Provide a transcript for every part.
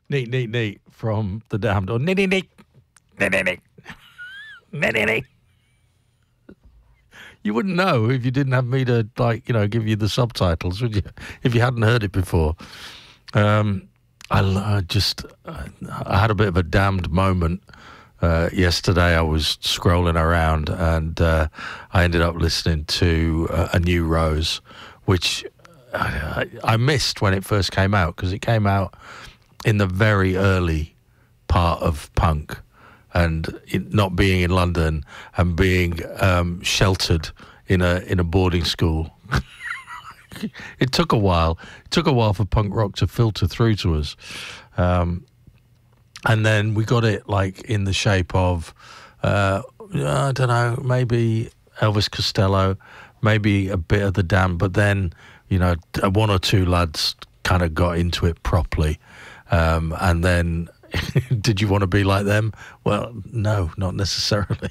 Neat, neat, neat from The Damned. Or neat, neat, neat. Neat, neat, neat. Neat, neat, neat. You wouldn't know if you didn't have me to, give you the subtitles, would you? If you hadn't heard it before. I had a bit of a damned moment. Yesterday I was scrolling around and I ended up listening to A New Rose, which I missed when it first came out because it came out in the very early part of punk, and not being in London and being sheltered in a boarding school. It took a while. It took a while for punk rock to filter through to us. And then we got it in the shape of, I don't know, maybe Elvis Costello, maybe a bit of The Damned, but then, one or two lads kind of got into it properly. And then, did you want to be like them? Well, no, not necessarily.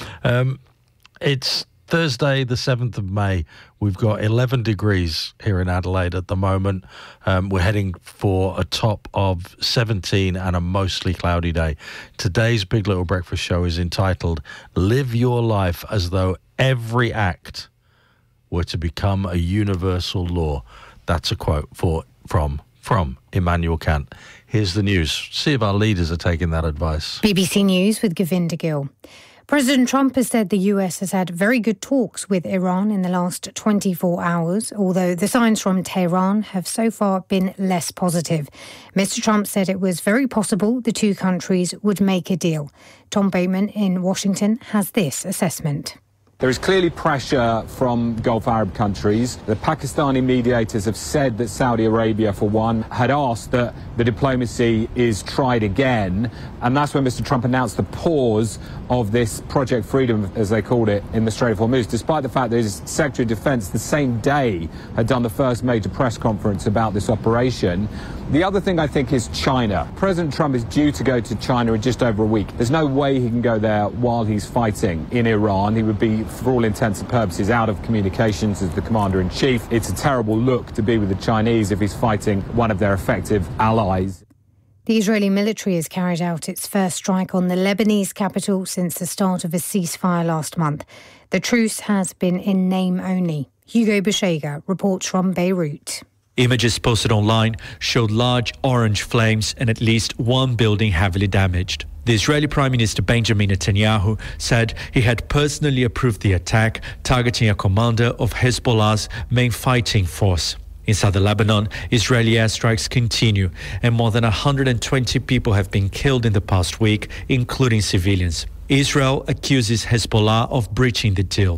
It's Thursday, the 7th of May. We've got 11 degrees here in Adelaide at the moment. We're heading for a top of 17 and a mostly cloudy day. Today's Big Little Breakfast show is entitled Live Your Life as Though Every Act Were to Become a Universal Law. That's a quote from Immanuel Kant. Here's the news. See if our leaders are taking that advice. BBC News with Govinda Gill. President Trump has said the US has had very good talks with Iran in the last 24 hours, although the signs from Tehran have so far been less positive. Mr. Trump said it was very possible the two countries would make a deal. Tom Bateman in Washington has this assessment. There is clearly pressure from Gulf Arab countries. The Pakistani mediators have said that Saudi Arabia, for one, had asked that the diplomacy is tried again. And that's when Mr. Trump announced the pause of this Project Freedom, as they called it, in the Strait of Hormuz, despite the fact that his Secretary of Defense the same day had done the first major press conference about this operation. The other thing I think is China. President Trump is due to go to China in just over a week. There's no way he can go there while he's fighting in Iran. He would be, for all intents and purposes, out of communications as the commander-in-chief. It's a terrible look to be with the Chinese if he's fighting one of their effective allies. The Israeli military has carried out its first strike on the Lebanese capital since the start of a ceasefire last month. The truce has been in name only. Hugo Beshega reports from Beirut. Images posted online showed large orange flames and at least one building heavily damaged. The Israeli Prime Minister Benjamin Netanyahu said he had personally approved the attack, targeting a commander of Hezbollah's main fighting force. In southern Lebanon, Israeli airstrikes continue, and more than 120 people have been killed in the past week, including civilians. Israel accuses Hezbollah of breaching the deal.